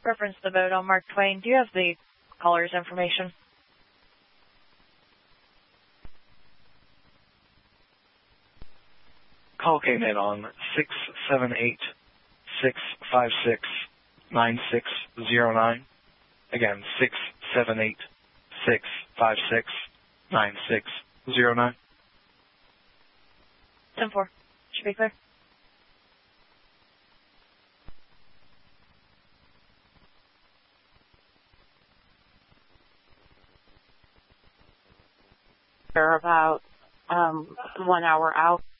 Reference the boat on Mark Twain. Do you have the caller's information? Call came in on 678-656-9609. Again, 678-656-9609. 10-4. Should be clear. They're about 1 hour out.